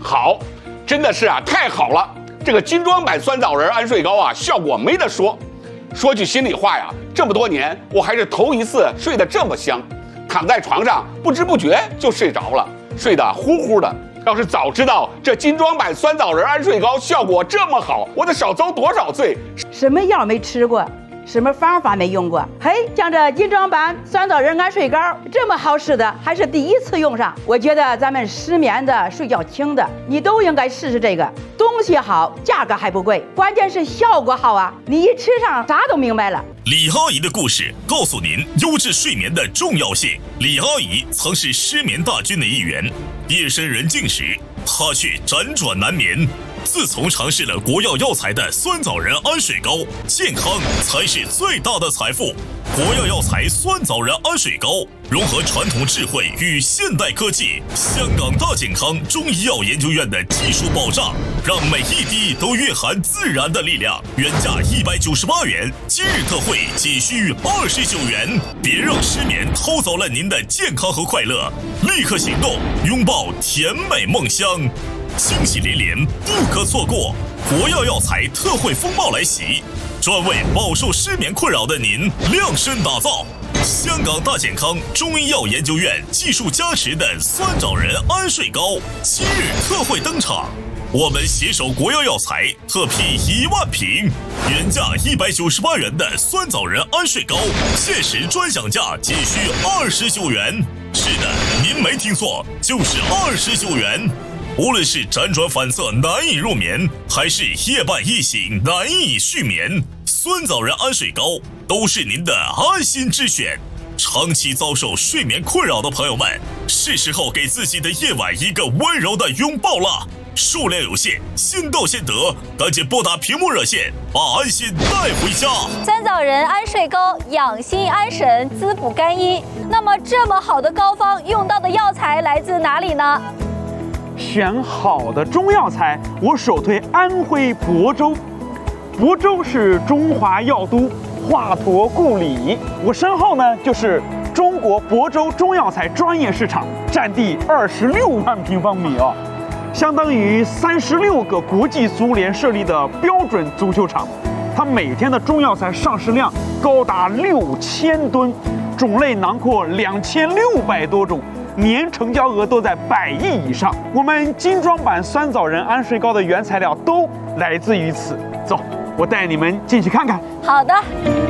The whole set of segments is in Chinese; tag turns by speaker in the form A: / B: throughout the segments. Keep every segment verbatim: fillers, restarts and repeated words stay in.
A: 好，真的是啊，太好了！这个精装版酸枣仁安睡膏啊，效果没得说。说句心里话呀，这么多年我还是头一次睡得这么香，躺在床上不知不觉就睡着了，睡得呼呼的。要是早知道这精装版酸枣仁安睡膏效果这么好，我得少遭多少罪。
B: 什么药没吃过，什么方法没用过？嘿，像这精装版酸枣仁安睡膏这么好使的，还是第一次用上。我觉得咱们失眠的、睡觉轻的，你都应该试试这个。东西好，价格还不贵，关键是效果好啊！你一吃上，啥都明白了。
C: 李阿姨的故事告诉您优质睡眠的重要性。李阿姨曾是失眠大军的一员，夜深人静时，她却辗转难眠。自从尝试了国药药材的酸枣仁安睡膏，健康才是最大的财富。国药药材酸枣仁安睡膏融合传统智慧与现代科技，香港大健康中医药研究院的技术保障，让每一滴都蕴含自然的力量。原价一百九十八元，今日特惠仅需二十九元。别让失眠偷走了您的健康和快乐，立刻行动，拥抱甜美梦乡。惊喜连连，不可错过！国药药材特惠风暴来袭，专为饱受失眠困扰的您量身打造。香港大健康中医药研究院技术加持的酸枣仁安睡膏今日特惠登场，我们携手国药药材特批一万瓶，原价一百九十八元的酸枣仁安睡膏，限时专享价仅需二十九元。是的，您没听错，就是二十九元。无论是辗转反侧难以入眠，还是夜半一醒难以续眠，酸枣仁安睡膏都是您的安心之选。长期遭受睡眠困扰的朋友们，是时候给自己的夜晚一个温柔的拥抱了。数量有限，先到先得，赶紧拨打屏幕热线，把安心带回家。
D: 酸枣仁安睡膏养心安神，滋补肝阴。那么这么好的膏方用到的药材来自哪里呢？
E: 选好的中药材，我首推安徽亳州。亳州是中华药都，华佗故里。我身后呢就是中国亳州中药材专业市场，占地二十六万平方米哦，相当于三十六个国际足联设立的标准足球场。它每天的中药材上市量高达六千吨，种类囊括两千六百多种。年成交额都在百亿以上。我们精装版酸枣仁安睡膏的原材料都来自于此。走，我带你们进去看看。
D: 好的。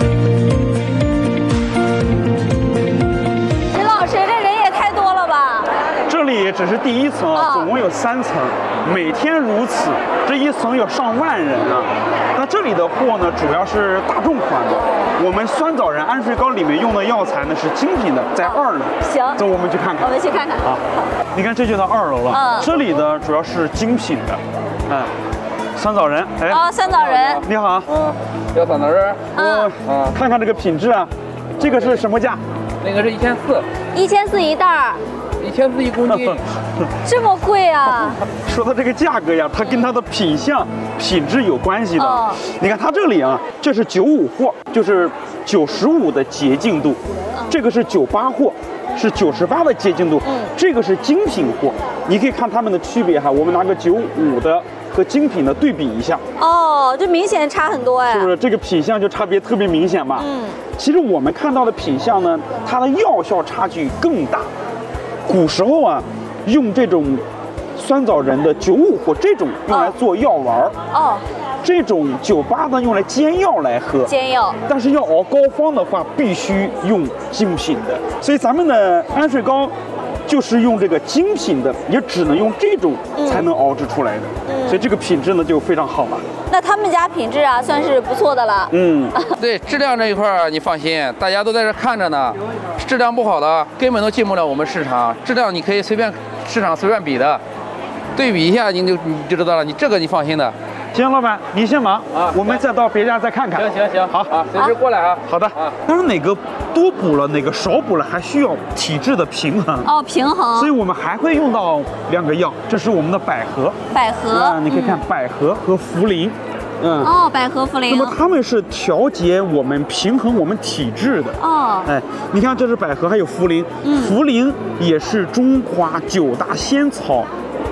D: 陈老师，这人也太多了吧？
E: 这里只是第一层啊，总共有三层，每天如此，这一层有上万人啊。那这里的货呢，主要是大众款的。我们酸枣仁安睡膏里面用的药材呢是精品的，在二楼。
D: 行，
E: 走，我们去看看。
D: 我们去看看。
E: 啊，你看这就到二楼了。
D: 嗯，
E: 这里呢主要是精品的，嗯，酸枣仁。哎，
D: 啊，酸枣仁。
E: 你好。
F: 嗯，要酸枣仁。
D: 嗯
E: 嗯，看看这个品质啊，这个是什么价？
F: 那个是一千四。
D: 一千四一袋儿。
F: 一千四一公斤，
D: 这么贵啊！
E: 说到这个价格呀，它跟它的品相、品质有关系的。哦、你看它这里啊，这是九五货，就是九十五的洁净度；嗯、这个是九八货，是九十八的洁净度。嗯，这个是精品货，你可以看它们的区别哈。我们拿个九五的和精品的对比一下。
D: 哦，这明显差很多哎。
E: 是不是这个品相就差别特别明显吧？嗯，其实我们看到的品相呢，它的药效差距更大。古时候啊，用这种酸枣仁的九五货这种用来做药丸哦，这种九八呢用来煎药来喝，
D: 煎药。但
E: 是要熬膏方的话，必须用精品的。所以咱们的安睡膏就是用这个精品的，也只能用这种才能熬制出来的。嗯，所以这个品质呢就非常好了。
D: 那他们家品质啊算是不错的了。
F: 嗯，对，质量这一块你放心，大家都在这看着呢。质量不好的根本都进不了我们市场，质量你可以随便市场随便比的，对比一下你就你就知道了。你这个你放心的。
E: 行，老板，你先忙啊，我们再到别家再看看。
F: 行行行，
E: 好
F: 啊，随时过来啊。
E: 好的啊。但是哪个多补了，哪个少补了，还需要体质的平衡。
D: 哦，平衡。
E: 所以我们还会用到两个药，这是我们的百合。
D: 百合。
E: 啊，你可以看百合和茯苓。
D: 嗯。哦，百合、茯苓。
E: 那么它们是调节我们、平衡我们体质的。
D: 哦。
E: 哎，你看这是百合，还有茯苓。嗯。茯苓也是中华九大仙草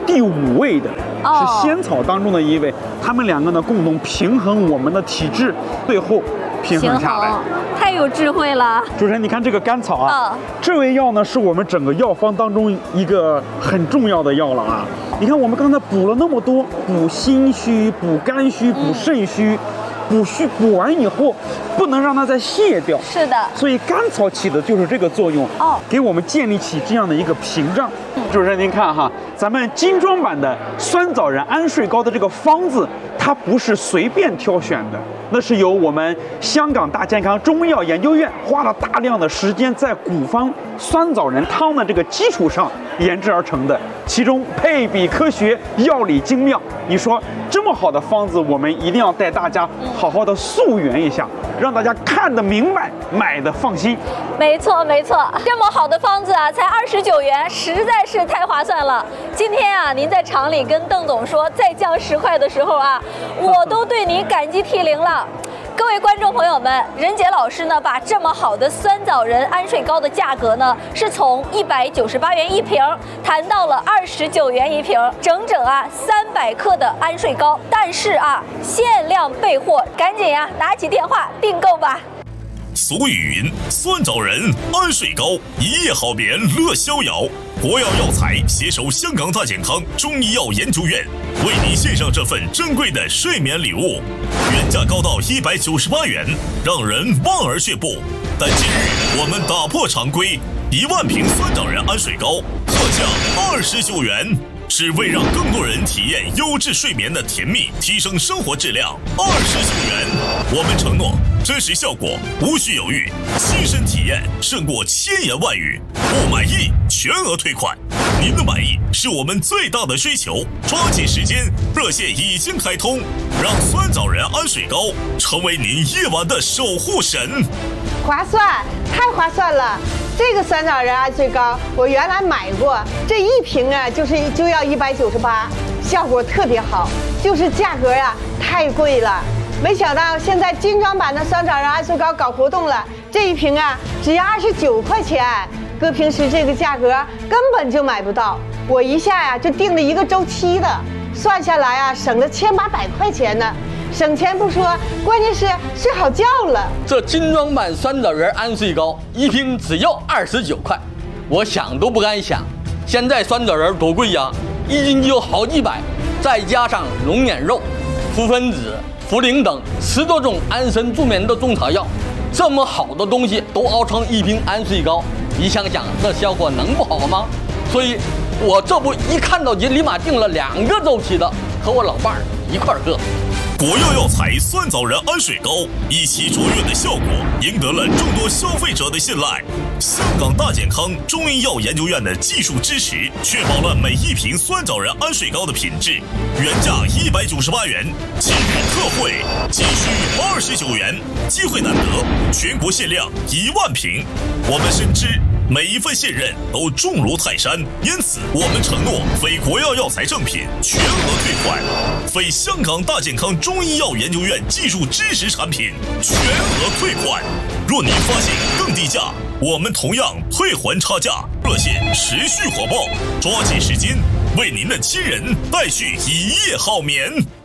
E: 第五位的，
D: 哦
E: 是仙草当中的一位。它们两个呢，共同平衡我们的体质，最后平衡下来。
D: 太有智慧了。
E: 主持人，你看这个甘草啊，
D: 嗯
E: 这味药呢是我们整个药方当中一个很重要的药了啊。你看我们刚才补了那么多，补心虚、补肝虚、补肾虚。补虚补完以后，不能让它再泄掉。
D: 是的，
E: 所以甘草起的就是这个作用
D: 哦，
E: 给我们建立起这样的一个屏障。主持人，您看哈，咱们精装版的酸枣仁安睡膏的这个方子，它不是随便挑选的，那是由我们香港大健康中医药研究院花了大量的时间在古方酸枣仁汤的这个基础上研制而成的，其中配比科学，药理精妙。你说这么好的方子，我们一定要带大家好好的溯源一下，让大家看得明白，买的放心。
D: 没错没错，这么好的方子啊，才二十九元，实在是太划算了。今天啊，您在厂里跟邓总说再降十块的时候啊，我都对您感激涕零了。各位观众朋友们，任杰老师呢，把这么好的酸枣仁安睡膏的价格呢，是从一百九十八元一瓶谈到了二十九元一瓶，整整啊三百克的安睡膏。但是啊，限量备货，赶紧呀、啊，拿起电话订购吧。
C: 俗语云：酸枣仁安睡膏，一夜好眠乐逍遥。国药药材携手香港大健康中医药研究院，为您献上这份珍贵的睡眠礼物，原价高到一百九十八元，让人望而却步。但今日我们打破常规，一万瓶酸枣仁安睡膏特价二十九元。是为让更多人体验优质睡眠的甜蜜，提升生活质量。二十九元，我们承诺真实效果，无需犹豫，亲身体验胜过千言万语。不满意全额退款，您的满意是我们最大的追求。抓紧时间，热线已经开通，让酸枣仁安睡膏成为您夜晚的守护神。
G: 划算，太划算了！这个酸枣仁安睡膏我原来买过，这一瓶啊就是就要一百九十八，效果特别好，就是价格呀、啊、太贵了。没想到现在精装版的酸枣仁安睡膏搞活动了，这一瓶啊只要二十九块钱，搁平时这个价格根本就买不到。我一下呀、啊、就订了一个周期的，算下来啊省了千八百块钱呢。省钱不说，关键是睡好觉了。
H: 这精装版酸枣仁安睡膏一瓶只要二十九块，我想都不敢想。现在酸枣仁多贵呀，一斤就好几百，再加上龙眼肉、扶分子、茯苓等十多种安神助眠的中草药，这么好的东西都熬成一瓶安睡膏，你想想这效果能不好吗？所以，我这不一看到就立马订了两个周期的，和我老伴儿一块儿喝。
C: 国药药材酸枣仁安睡膏一起卓越的效果，赢得了众多消费者的信赖。香港大健康中医药研究院的技术支持，确保了每一瓶酸枣仁安睡膏的品质。原价一百九十八元，今日特惠仅需二十九元，机会难得，全国限量一万瓶。我们深知每一份信任都重如泰山，因此我们承诺非国药药材正品全额退款，非香港大健康中医药研究院技术支持产品全额退款。若您发现更低价，我们同样退还差价。热线持续火爆，抓紧时间为您的亲人带去一夜好眠。